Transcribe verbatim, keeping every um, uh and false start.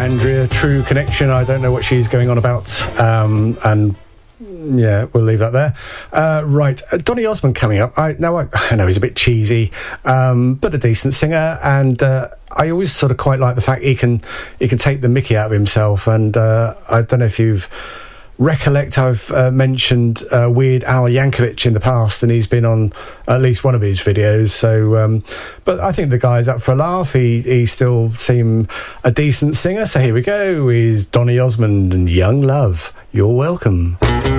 Andrea, True Connection. I don't know what she's going on about. Um, and yeah, we'll leave that there. Uh, right, uh, Donny Osmond coming up. I now I, I know he's a bit cheesy, um, but a decent singer, and uh, I always sort of quite like the fact he can he can take the mickey out of himself. And uh, I don't know if you've recollect I've uh, mentioned uh, Weird Al Yankovic in the past, and he's been on at least one of his videos. So, um, but I think the guy's up for a laugh. He he still seemed a decent singer. So here we go. Is Donny Osmond and Young Love. You're welcome.